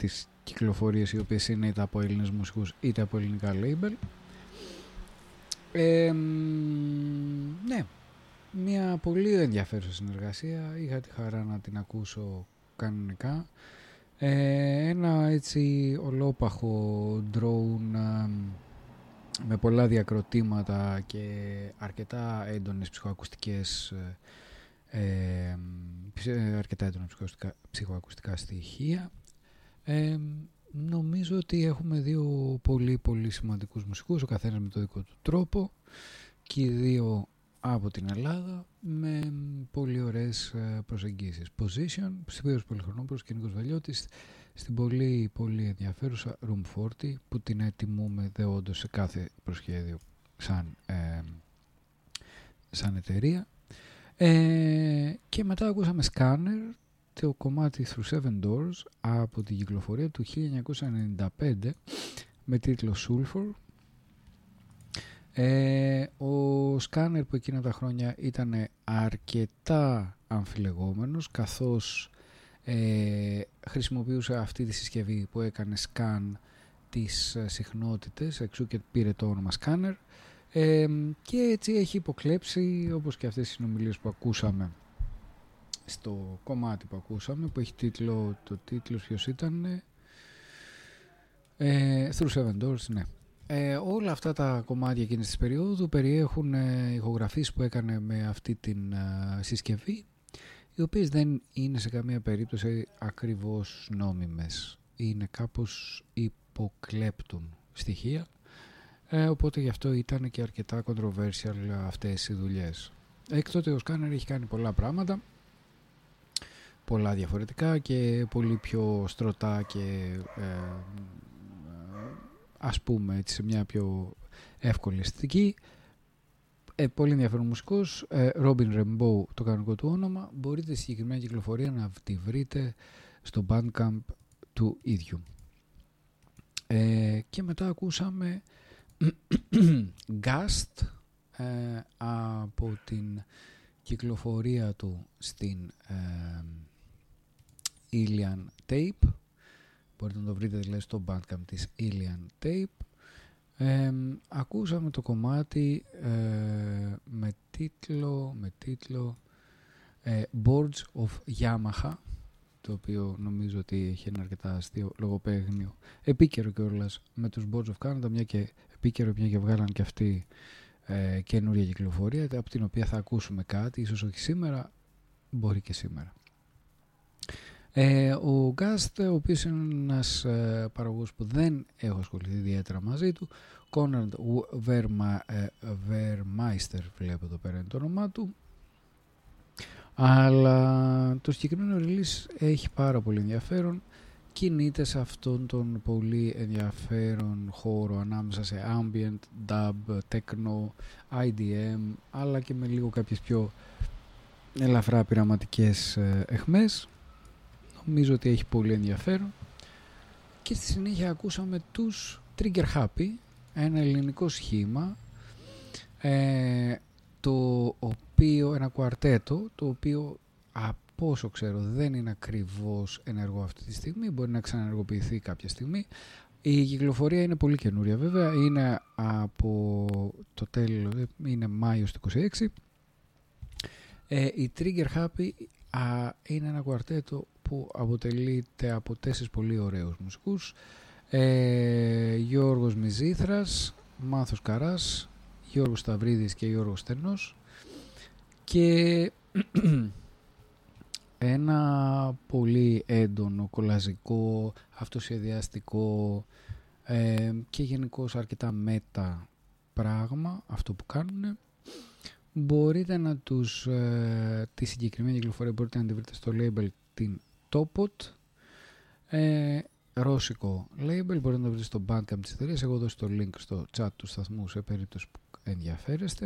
τις κυκλοφορίες οι οποίες είναι είτε από Έλληνες μουσικούς είτε από ελληνικά label. Ναι, μια πολύ ενδιαφέρουσα συνεργασία, είχα τη χαρά να την ακούσω κανονικά. Ένα έτσι ολόπαχο drone με πολλά διακροτήματα και αρκετά έντονες ψυχοακουστικά στοιχεία. Νομίζω ότι έχουμε δύο πολύ πολύ σημαντικούς μουσικούς, ο καθένας με το δικό του τρόπο, και οι δύο από την Ελλάδα, με πολύ ωραίες προσεγγίσεις. Position, Σπύρος Πολυχρονόπουλος και Νίκος Βαλιώτης, στην πολύ πολύ ενδιαφέρουσα Room 40, που την ετοιμούμε δεόντως σε κάθε προσχέδιο σαν εταιρεία. Και μετά ακούσαμε Scanner, το κομμάτι Through Seven Doors, από την κυκλοφορία του 1995 με τίτλο Sulfur. Ο Scanner που εκείνα τα χρόνια ήταν αρκετά αμφιλεγόμενος, καθώς χρησιμοποιούσε αυτή τη συσκευή που έκανε scan τις συχνότητες, εξού και πήρε το όνομα Scanner, και έτσι έχει υποκλέψει, όπως και αυτές οι συνομιλίες που ακούσαμε στο κομμάτι που ακούσαμε, που έχει τίτλο, το τίτλος ποιος ήταν, Through Seven Doors, ναι. Όλα αυτά τα κομμάτια εκείνης της περίοδου περιέχουν ηχογραφήσεις που έκανε με αυτή την συσκευή, οι οποίες δεν είναι σε καμία περίπτωση ακριβώς νόμιμες, είναι κάπως υποκλέπτουν στοιχεία, οπότε γι' αυτό ήταν και αρκετά controversial αυτές οι δουλειές. Έκτοτε ο Scanner έχει κάνει πολλά πράγματα, πολλά διαφορετικά και πολύ πιο στρωτά και ας πούμε έτσι, σε μια πιο εύκολη αισθητική. Πολύ ενδιαφέρον μουσικός, Robin Rainbow το κανονικό του όνομα. Μπορείτε στη συγκεκριμένη κυκλοφορία να τη βρείτε στο Bandcamp του ίδιου. Και μετά ακούσαμε Gust από την κυκλοφορία του στην Ilian Tape. Μπορείτε να το βρείτε δηλαδή στο Bandcamp της Ilian Tape. Ακούσαμε το κομμάτι με τίτλο Boards of Yamaha, το οποίο νομίζω ότι έχει ένα αρκετά αστείο λογοπαίγνιο, επίκαιρο κιόλας με τους Boards of Canada, μια και επίκαιρο, μια και βγάλαν και αυτοί καινούρια κυκλοφορία, από την οποία θα ακούσουμε κάτι, ίσως όχι σήμερα, μπορεί και σήμερα. Ο Gust, ο οποίος είναι ένας παραγωγός που δεν έχω ασχοληθεί ιδιαίτερα μαζί του, Konrad Vermeister, βλέπω εδώ πέρα είναι το όνομά του, αλλά το συγκεκριμένο release έχει πάρα πολύ ενδιαφέρον, κινείται σε αυτόν τον πολύ ενδιαφέρον χώρο ανάμεσα σε ambient, dub, techno, IDM, αλλά και με λίγο κάποιες πιο ελαφρά πειραματικές αιχμές. Νομίζω ότι έχει πολύ ενδιαφέρον. Και στη συνέχεια ακούσαμε τους Trigger Happy, ένα ελληνικό σχήμα, ένα κουαρτέτο, το οποίο από όσο ξέρω δεν είναι ακριβώς ενεργό αυτή τη στιγμή, μπορεί να ξαναενεργοποιηθεί κάποια στιγμή. Η κυκλοφορία είναι πολύ καινούρια βέβαια, είναι από το τέλος, είναι Μάιος του 26. Η Trigger Happy είναι ένα κουαρτέτο που αποτελείται από 4 πολύ ωραίους μουσικούς, Γιώργος Μιζήθρας, Μάνθος Καράς, Γιώργος Σταυρίδης και Γιώργος Στενός, και ένα πολύ έντονο, κολαζικό, αυτοσχεδιαστικό και γενικώς αρκετά μέτα πράγμα αυτό που κάνουν. Μπορείτε να τη συγκεκριμένη κυκλοφορία μπορείτε να τη βρείτε στο label την Topot, ρώσικο label, μπορείτε να το βρείτε στο Bandcamp της εταιρείας. Εγώ δώσω το link στο chat του σταθμού σε περίπτωση που ενδιαφέρεστε.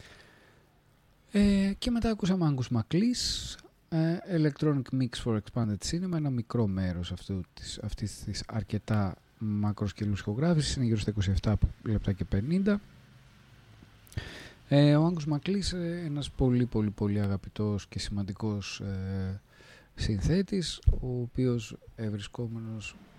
Και μετά ακούσαμε Angus MacLeish, Electronic Mix for Expanded Cinema, ένα μικρό μέρος αυτής της αρκετά μακροσκελούς ηχογράφησης, είναι γύρω στα 27 λεπτά και 50. Ο Angus MacLeish, ένας πολύ πολύ πολύ αγαπητός και σημαντικός συνθέτης, ο οποίος βρισκόμενος